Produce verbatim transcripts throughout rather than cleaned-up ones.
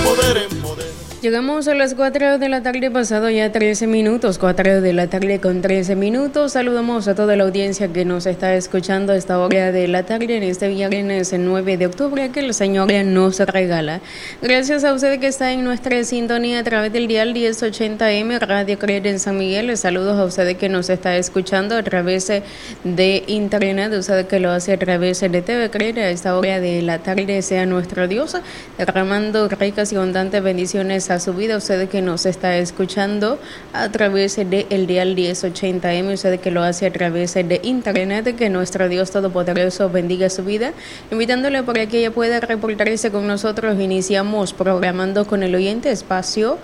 poder en poder. Llegamos a las cuatro de la tarde, pasado ya trece minutos, cuatro de la tarde con trece minutos. Saludamos a toda la audiencia que nos está escuchando a esta hora de la tarde en este viernes nueve de octubre que el Señor nos regala. Gracias a usted que está en nuestra sintonía a través del dial diez ochenta eme Radio Creer en San Miguel. Saludos a usted que nos está escuchando a través de internet, usted que lo hace a través de T V Creer. A esta hora de la tarde sea nuestro Dios derramando ricas y abundantes bendiciones a su vida. Usted que nos está escuchando a través de el dial diez ochenta eme, usted que lo hace a través de internet, que nuestro Dios Todopoderoso bendiga su vida, invitándole para que ella pueda reportarse con nosotros. Iniciamos programando con el oyente espacio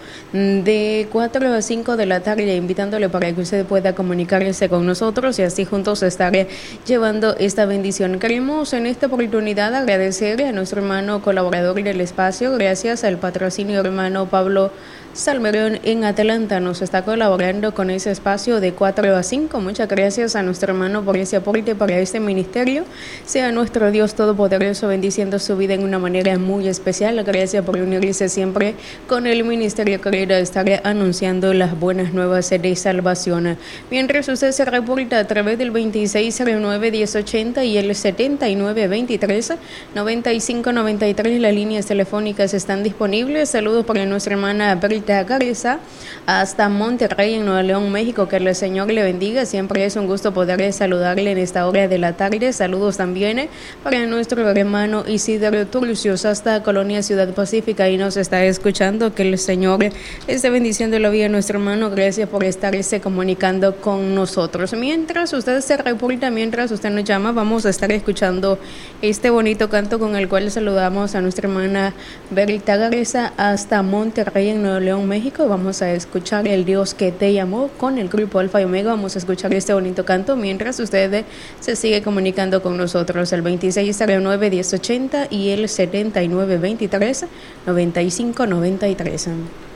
de cuatro a cinco de la tarde, invitándole para que usted pueda comunicarse con nosotros y así juntos estar llevando esta bendición. Queremos en esta oportunidad agradecer a nuestro hermano colaborador del espacio, gracias al patrocinio hermano Pablo Salmerón en Atlanta, nos está colaborando con ese espacio de cuatro a cinco. Muchas gracias a nuestro hermano por ese aporte para este ministerio. Sea nuestro Dios Todopoderoso bendiciendo su vida en una manera muy especial. Gracias por unirse siempre con el ministerio que estaré anunciando las buenas nuevas de salvación. Mientras usted se reporta a través del veintiséis cero nueve diez ochenta y el setenta y nueve veintitrés noventa y cinco noventa y tres, las líneas telefónicas están disponibles. Saludos para nuestra hermana Berta Garza hasta Monterrey en Nuevo León, México. Que el Señor le bendiga. Siempre es un gusto poder saludarle en esta hora de la tarde. Saludos también para nuestro hermano Isidro Turcios hasta Colonia Ciudad Pacífica y nos está escuchando. Que el Señor esté bendiciendo la vida de nuestro hermano. Gracias por estarse comunicando con nosotros. Mientras usted se reporta, mientras usted nos llama, vamos a estar escuchando este bonito canto con el cual saludamos a nuestra hermana Berta Garza hasta Monterrey en Nuevo León, México. Vamos a escuchar El Dios que te llamó con el grupo Alfa y Omega. Vamos a escuchar este bonito canto mientras usted se sigue comunicando con nosotros. El veintiséis cero nueve diez ochenta y el setenta y nueve veintitrés noventa y cinco noventa y tres.